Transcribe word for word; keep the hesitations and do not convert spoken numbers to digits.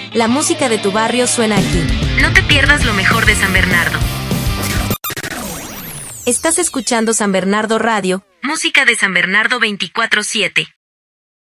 La música de tu barrio suena aquí. No te pierdas lo mejor de San Bernardo. Estás escuchando San Bernardo Radio, música de San Bernardo veinticuatro siete.